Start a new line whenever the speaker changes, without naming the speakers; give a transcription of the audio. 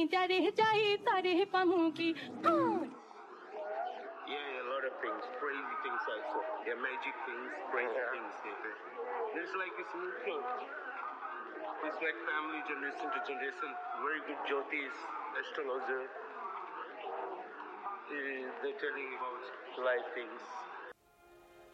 Yeah, a lot of things, crazy things also. Yeah, magic things, crazy things. Yeah. It's like it's neutral. It's like family generation to generation. Very good Jyotis, astrologer. They're telling about life things.